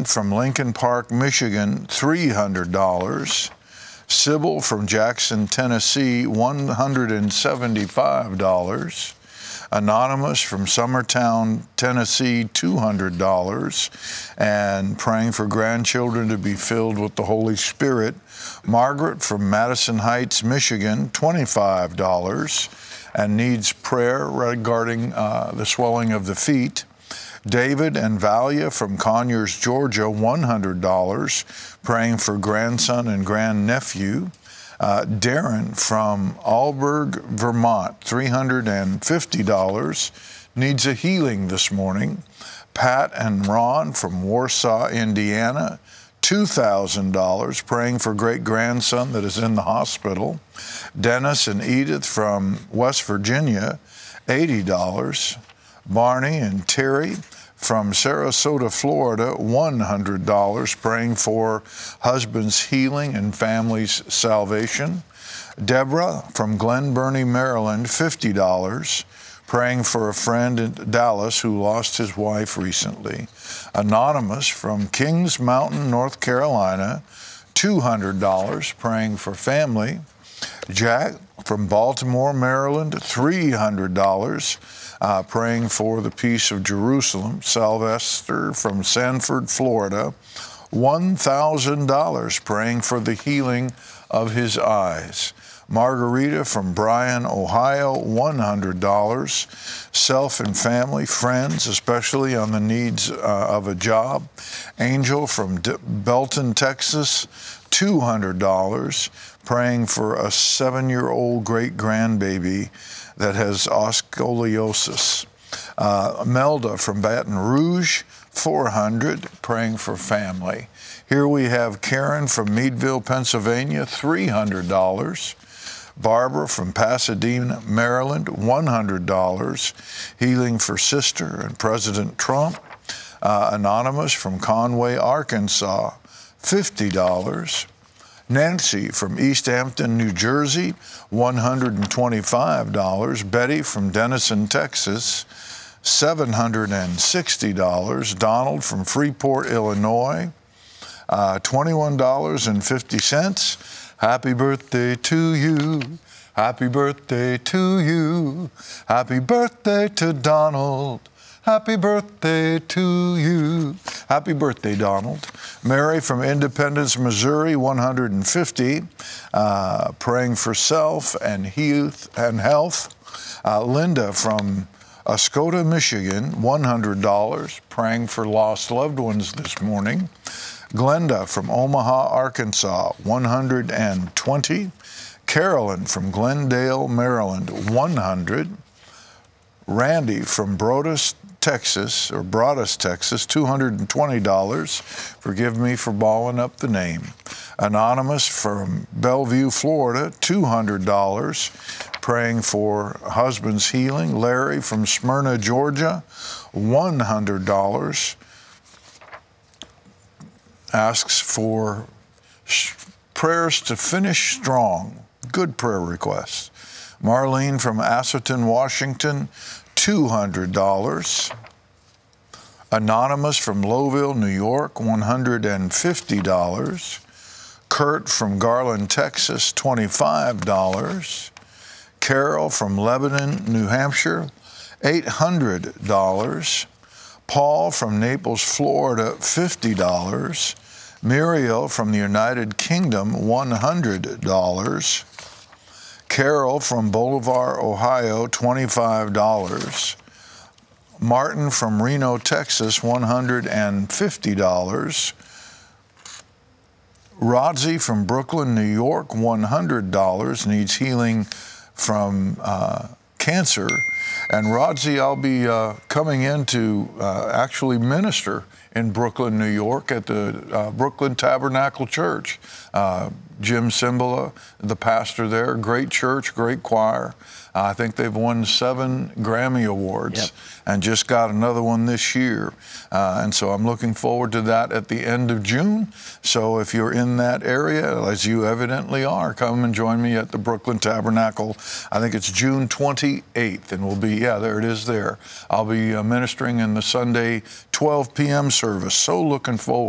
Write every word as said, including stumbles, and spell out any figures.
Ann from Lincoln Park, Michigan, three hundred dollars. Sybil from Jackson, Tennessee, one hundred seventy-five dollars. Anonymous from Summertown, Tennessee, two hundred dollars. And praying for grandchildren to be filled with the Holy Spirit. Margaret from Madison Heights, Michigan, twenty-five dollars, and needs prayer regarding uh, the swelling of the feet. David and Valia from Conyers, Georgia, one hundred dollars, praying for grandson and grandnephew. Uh, Darren from Alburg, Vermont, three hundred fifty dollars, needs a healing this morning. Pat and Ron from Warsaw, Indiana, two thousand dollars, praying for great-grandson that is in the hospital. Dennis and Edith from West Virginia, eighty dollars. Barney and Terry from Sarasota, Florida, one hundred dollars, praying for husband's healing and family's salvation. Deborah from Glen Burnie, Maryland, fifty dollars, praying for a friend in Dallas who lost his wife recently. Anonymous from Kings Mountain, North Carolina, two hundred dollars, praying for family. Jack from Baltimore, Maryland, three hundred dollars, uh, praying for the peace of Jerusalem. Sylvester from Sanford, Florida, one thousand dollars, praying for the healing of his eyes. Margarita from Bryan, Ohio, one hundred dollars. Self and family, friends, especially on the needs uh, of a job. Angel from D- Belton, Texas, two hundred dollars, praying for a seven-year-old great-grandbaby that has scoliosis. Uh, Melda from Baton Rouge, four hundred dollars, praying for family. Here we have Karen from Meadville, Pennsylvania, three hundred dollars. Barbara from Pasadena, Maryland, one hundred dollars, healing for sister and President Trump. Uh, Anonymous from Conway, Arkansas, fifty dollars. Nancy from East Hampton, New Jersey, one hundred twenty-five dollars. Betty from Denison, Texas, seven hundred sixty dollars. Donald from Freeport, Illinois, uh, twenty-one dollars and fifty cents. Happy birthday to you. Happy birthday to you. Happy birthday to Donald. Happy birthday to you. Happy birthday, Donald. Mary from Independence, Missouri, one hundred fifty dollars, uh, praying for self and health and health. Uh, Linda from Oscoda, Michigan, one hundred dollars, praying for lost loved ones this morning. Glenda from Omaha, Arkansas, one hundred twenty dollars. Carolyn from Glendale, Maryland, one hundred dollars. Randy from Brodus, Texas, or Broadus, Texas, two hundred twenty dollars. Forgive me for balling up the name. Anonymous from Bellevue, Florida, two hundred dollars, praying for husband's healing. Larry from Smyrna, Georgia, one hundred dollars, asks for sh- prayers to finish strong. Good prayer requests. Marlene from Atherton, Washington, two hundred dollars. Anonymous from Lowville, New York, one hundred fifty dollars. Kurt from Garland, Texas, twenty-five dollars. Carol from Lebanon, New Hampshire, eight hundred dollars. Paul from Naples, Florida, fifty dollars. Muriel from the United Kingdom, one hundred dollars. Carol from Bolivar, Ohio, twenty-five dollars. Martin from Reno, Texas, one hundred fifty dollars. Rodzi from Brooklyn, New York, one hundred dollars, needs healing from uh, cancer. And Rodzi, I'll be uh, coming in to uh, actually minister in Brooklyn, New York at the uh, Brooklyn Tabernacle Church. Uh, Jim Cymbala, the pastor there, great church, great choir. Uh, I think they've won seven Grammy Awards, yep, and just got another one this year. Uh, and so I'm looking forward to that at the end of June. So if you're in that area, as you evidently are, come and join me at the Brooklyn Tabernacle. I think it's June twenty-eighth, and we'll be, yeah, there it is there. I'll be uh, ministering in the Sunday twelve p.m. service. So looking forward.